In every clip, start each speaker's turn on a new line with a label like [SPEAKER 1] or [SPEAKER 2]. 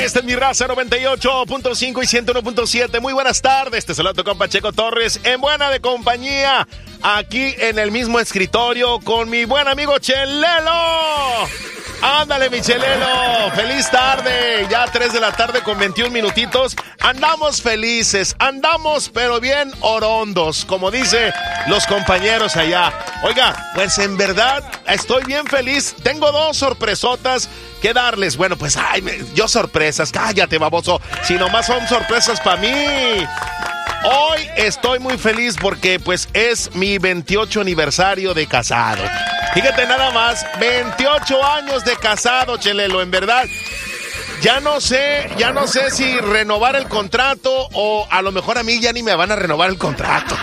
[SPEAKER 1] Esta es mi raza 98.5 y 101.7. Muy buenas tardes, te saludo con Pacheco Torres en buena de compañía, aquí en el mismo escritorio con mi buen amigo Chelelo. Ándale, mi Chelelo, feliz tarde, ya 3 de la tarde con 21 minutitos. Andamos felices, andamos pero bien orondos, como dicen los compañeros allá. Oiga, pues en verdad estoy bien feliz, tengo 2 sorpresotas que darles. Bueno, pues, yo sorpresas, cállate, baboso, si nomás son sorpresas para mí. Hoy estoy muy feliz porque, pues, es mi 28 aniversario de casado. Fíjate nada más, 28 años de casado, Chelelo, en verdad. Ya no sé si renovar el contrato o a lo mejor a mí ya ni me van a renovar el contrato.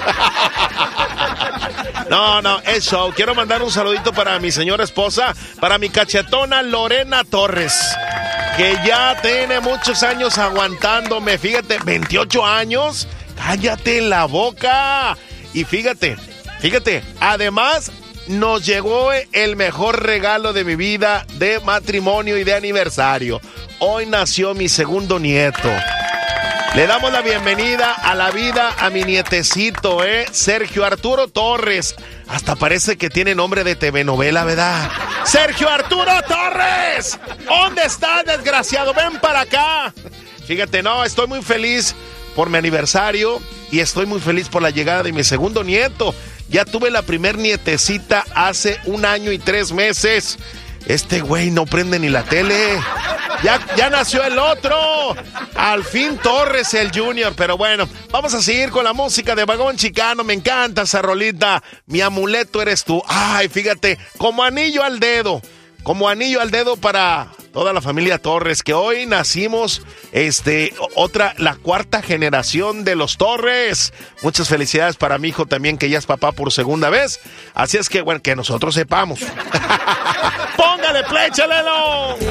[SPEAKER 1] No, es show. Quiero mandar un saludito para mi señora esposa, para mi cachetona Lorena Torres, que ya tiene muchos años aguantándome. Fíjate, 28 años, cállate la boca. Y fíjate, además nos llegó el mejor regalo de mi vida de matrimonio y de aniversario. Hoy nació mi segundo nieto. Le damos la bienvenida a la vida a mi nietecito, Sergio Arturo Torres. Hasta parece que tiene nombre de TV novela, ¿verdad? ¡Sergio Arturo Torres! ¿Dónde estás, desgraciado? ¡Ven para acá! Fíjate, estoy muy feliz por mi aniversario y estoy muy feliz por la llegada de mi segundo nieto. Ya tuve la primer nietecita hace 1 año y 3 meses. Este güey no prende ni la tele. Ya nació el otro. Al fin Torres el Junior. Pero bueno, vamos a seguir con la música de Vagón Chicano. Me encanta esa rolita. Mi amuleto eres tú. Ay, fíjate, como anillo al dedo. Como anillo al dedo para toda la familia Torres, que hoy nacimos, la 4ª generación de los Torres. Muchas felicidades para mi hijo también, que ya es papá por segunda vez. Así es que, bueno, que nosotros sepamos. ¡Póngale play, Chelelo!